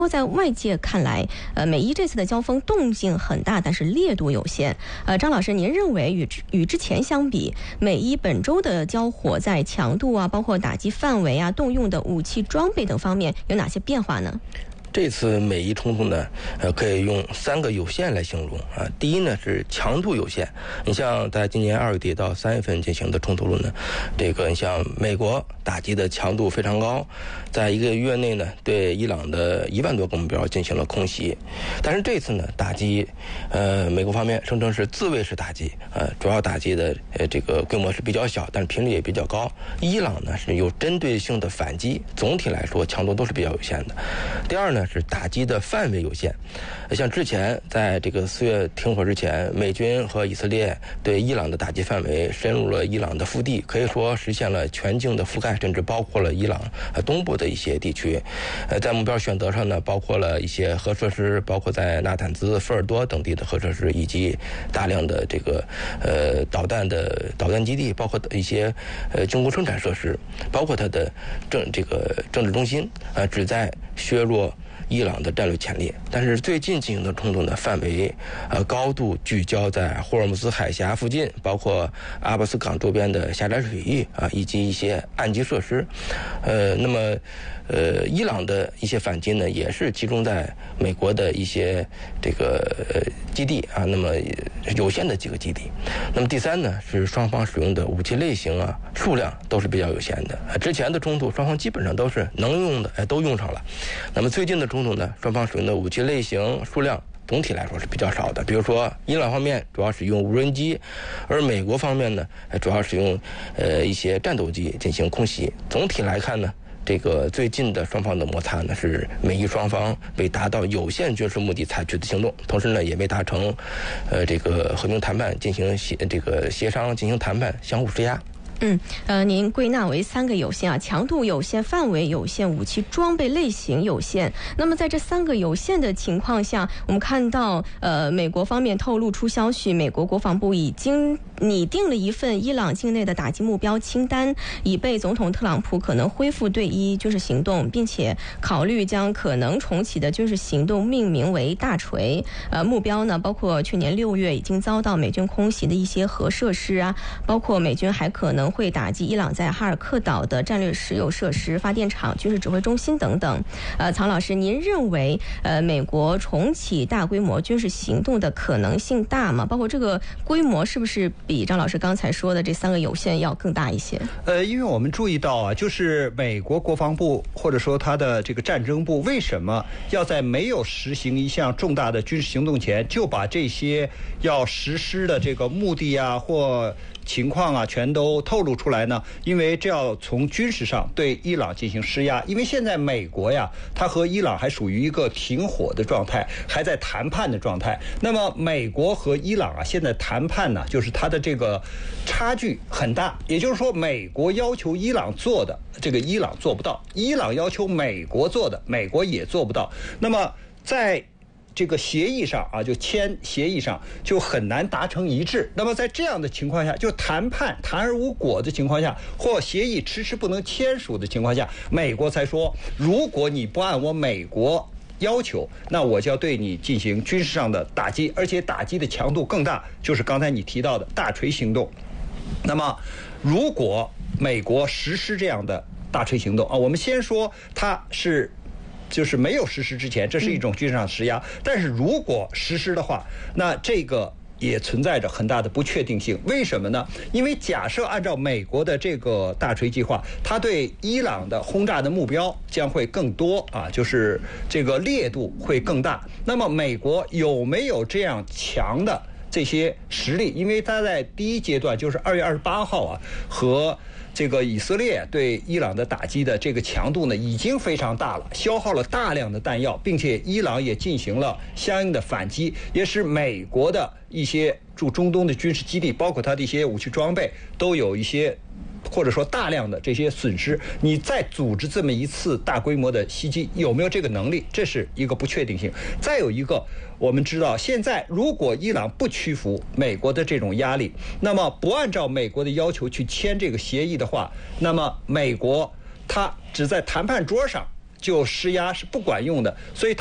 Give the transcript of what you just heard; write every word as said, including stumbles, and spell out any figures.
在外界看来，呃，美伊这次的交锋动静很大，但是烈度有限。呃，张老师，您认为与与之前相比，美伊本周的交火在强度啊，包括打击范围啊、动用的武器装备等方面有哪些变化呢？ 这次美伊冲突呢，呃，可以用三个有限来形容啊。第一呢是强度有限，你像在今年二月底到三月份进行的冲突呢，这个你像美国打击的强度非常高，在一个月内呢对伊朗的一万多个目标进行了空袭。但是这次呢打击，呃，美国方面声称是自卫式打击，呃，主要打击的呃这个规模是比较小，但是频率也比较高。伊朗呢是有针对性的反击，总体来说强度都是比较有限的。第二呢是打击的范围有限，像之前在这个四月停火之前，美军和以色列对伊朗的打击范围深入了伊朗的腹地，可以说实现了全境的覆盖，甚至包括了伊朗东部的一些地区。呃，在目标选择上呢，包括了一些核设施，包括在纳坦兹、福尔多等地的核设施，以及大量的这个呃导弹的导弹基地，包括一些呃军工生产设施，包括它的政这个政治中心，呃，旨在削弱伊朗的战略潜力。但是最近进行的冲突呢，范围呃高度聚焦在霍尔木兹海峡附近，包括阿巴斯港周边的狭窄水域啊，以及一些岸基设施。呃，那么呃，伊朗的一些反击呢，也是集中在美国的一些这个呃基地啊，那么有限的几个基地。那么第三呢，是双方使用的武器类型啊、数量都是比较有限的。啊，之前的冲突双方基本上都是能用的，哎，都用上了。那么最近的冲突呢，双方使用的武器类型、数量总体来说是比较少的。比如说，伊朗方面主要使用无人机，而美国方面呢，主要使用呃一些战斗机进行空袭。总体来看呢，这个最近的双方的摩擦呢，是美伊双方为达到有限军事目的采取的行动，同时呢，也未达成呃这个和平谈判进行协这个协商进行谈判，相互施压。 嗯，呃，您归纳为三个有限啊，强度有限、范围有限、武器装备类型有限。那么在这三个有限的情况下，我们看到，呃，美国方面透露出消息，美国国防部已经拟定了一份伊朗境内的打击目标清单，以备总统特朗普可能恢复对伊军事行动，并且考虑将可能重启的军事行动命名为大锤。呃，目标呢，包括去年六月已经遭到美军空袭的一些核设施啊，包括美军还可能会打击伊朗在哈尔克岛的战略石油设施、发电厂、军事指挥中心等等。呃，曹老师，您认为呃美国重启大规模军事行动的可能性大吗？包括这个规模是不是比张老师刚才说的这三个有限要更大一些？ 呃，因为我们注意到啊，就是美国国防部或者说他的这个战争部为什么要在没有实行一项重大的军事行动前，就把这些要实施的这个目的啊或情况啊全都透露出来呢？因为这要从军事上对伊朗进行施压。因为现在美国呀，它和伊朗还属于一个停火的状态，还在谈判的状态。那么美国和伊朗啊，现在谈判呢，就是它的这个差距很大。也就是说，美国要求伊朗做的，这个伊朗做不到；伊朗要求美国做的，美国也做不到。那么在这个协议上啊，就签协议上就很难达成一致。那么在这样的情况下，就谈判谈而无果的情况下，或协议迟迟不能签署的情况下，美国才说，如果你不按我美国要求，那我就要对你进行军事上的打击，而且打击的强度更大，就是刚才你提到的大锤行动。那么如果美国实施这样的大锤行动啊，我们先说它是就是没有实施之前，这是一种军事上施压。但是如果实施的话，那这个也存在着很大的不确定性。为什么呢？因为假设按照美国的这个大锤计划，它对伊朗的轰炸的目标将会更多啊，就是这个烈度会更大。那么美国有没有这样强的这些实力？因为它在第一阶段，就是二月二十八号啊，和这个以色列对伊朗的打击的这个强度呢，已经非常大了，消耗了大量的弹药，并且伊朗也进行了相应的反击，也使美国的一些驻中东的军事基地，包括它的一些武器装备，都有一些或者说大量的这些损失。你再组织这么一次大规模的袭击，有没有这个能力？这是一个不确定性。再有一个，我们知道现在如果伊朗不屈服美国的这种压力，那么不按照美国的要求去签这个协议的话，那么美国它只在谈判桌上就施压是不管用的，所以